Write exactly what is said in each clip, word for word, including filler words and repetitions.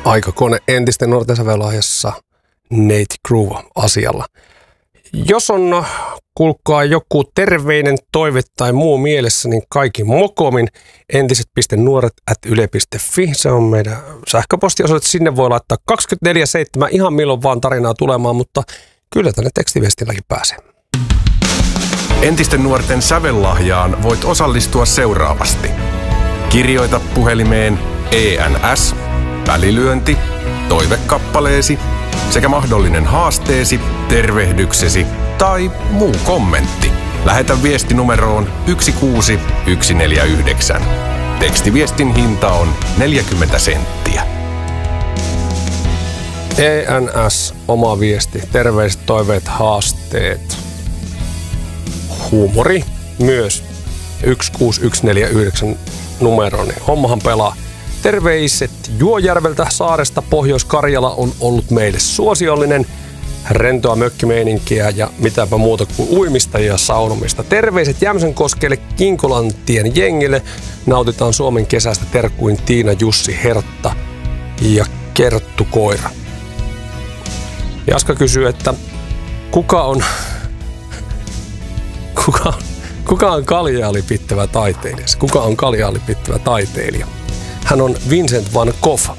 Aikakone entisten nuorten sävellahjassa Nate Groove-asialla. Jos on, kuulkaa, joku terveinen toive tai muu mielessä, niin kaikki mokomin entiset.nuoret at yle piste fi. Se on meidän sähköpostiosoite. Sinne voi laittaa kaksikymmentäneljä seitsemän ihan milloin vaan tarinaa tulemaan, mutta kyllä tänne tekstiviestilläkin pääsee. Entisten nuorten sävellahjaan voit osallistua seuraavasti. Kirjoita puhelimeen E N S, välilyönti, toivekappaleesi sekä mahdollinen haasteesi, tervehdyksesi tai muu kommentti. Lähetä viesti numeroon yksi kuusi yksi neljä yhdeksän. Tekstiviestin hinta on neljäkymmentä senttiä. E N S, oma viesti, terveiset, toiveet, haasteet. Huumori myös yksi kuusi yksi neljä yhdeksän numero, niin hommahan pelaa. Terveiset Juojärveltä saaresta Pohjois-Karjala on ollut meille suosiollinen. Rentoa mökkimeininkiä ja mitäpä muuta kuin uimista ja saunomista. Terveiset Jämsänkoskelle Kinkolantien jengille. Nautitaan Suomen kesästä, terkkuin Tiina, Jussi, Hertta ja Kerttu Koira. Jaska kysyy, että kuka on, kuka, kuka on kaljaalipittävä taiteilija? Kuka on kaljaalipittävä taiteilija? Hän on Vincent van Gogh.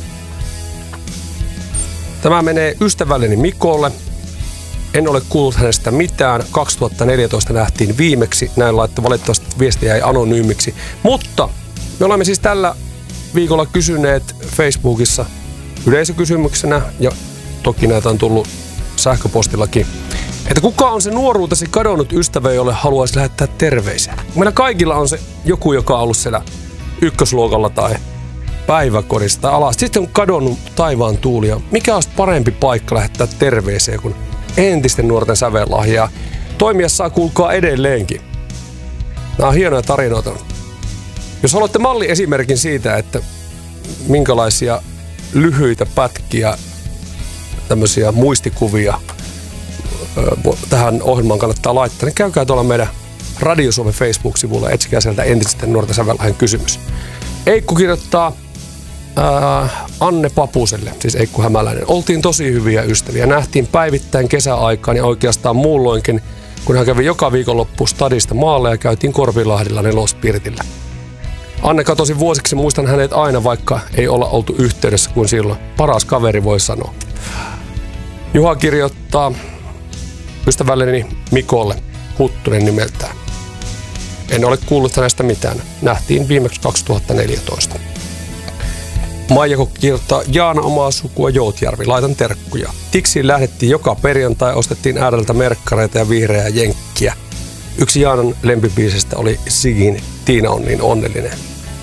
Tämä menee ystävälleni Mikolle. En ole kuullut hänestä mitään. kaksituhattaneljätoista nähtiin viimeksi. Näin laittoi, valitettavasti viesti jäi anonyymiksi. Mutta me olemme siis tällä viikolla kysyneet Facebookissa yleisökysymyksenä, ja toki näitä on tullut sähköpostillakin, että kuka on se nuoruutesi kadonnut ystävä, jolle haluaisi lähettää terveisiä. Meillä kaikilla on se joku, joka on ollut siellä ykkösluokalla tai päiväkodissa tai alas. Sitten on kadonnut taivaan tuulia. Mikä olisi parempi paikka lähettää terveisiä kuin entisten nuorten sävellahjaa? Toimia saa, kuulkaa, edelleenkin. Nämä on hienoja tarinoita. Jos haluatte malliesimerkin siitä, että minkälaisia lyhyitä pätkiä, tämmöisiä muistikuvia tähän ohjelmaan kannattaa laittaa, niin käykää tuolla meidän Radio Suomen Facebook-sivulla ja etsikää sieltä entisten nuorten sävellahjan kysymys. Eikku kirjoittaa ää, Anne Papuselle, siis Eikku Hämäläinen. Oltiin tosi hyviä ystäviä. Nähtiin päivittäin kesäaikaan ja oikeastaan muulloinkin, kun hän kävi joka viikonloppu stadista maalle ja käytiin Korpilahdilla Nelospirtillä. Anne katosi vuosiksi, muistan hänet aina, vaikka ei olla oltu yhteydessä kuin silloin. Paras kaveri, voi sanoa. Juha kirjoittaa ystävälleni Mikolle, Huttunen nimeltään. En ole kuullut hänestä mitään. Nähtiin viimeksi kaksituhattaneljätoista. Maija kirjoittaa Jaana omaa sukua Joutjärvi. Laitan terkkuja. Tiksiin lähdettiin joka perjantai, ostettiin ääreltä merkkareita ja vihreää jenkkiä. Yksi Jaanan lempibiisistä oli Sigin Tiina on niin onnellinen.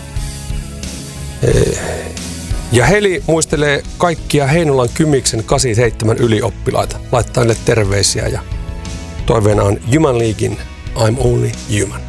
Ja Heli muistelee kaikkia Heinolan Kymiksen kahdeksankymmentäseitsemän ylioppilaita. Laittaa niille terveisiä ja toiveena on Human Leaguein I'm Only Human.